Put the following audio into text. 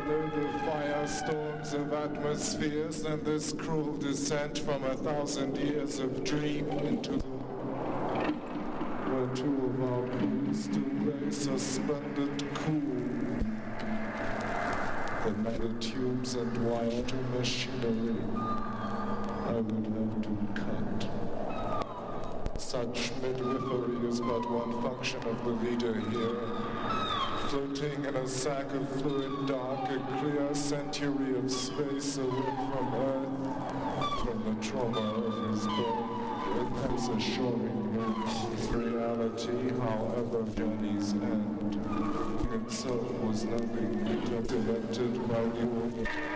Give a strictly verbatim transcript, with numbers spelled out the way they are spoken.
below the firestorms of atmospheres and this cruel descent from a thousand years of dream into the where two of our crews still lay suspended cool. The metal tubes and wire to machinery I would have to cut. Such midwifery is but one function of the leader here. Floating in a sack of fluid dark, a clear century of space away from Earth, from the trauma of his birth. It has assuring him reality, however journey's end. Itself was nothing, it directed by you.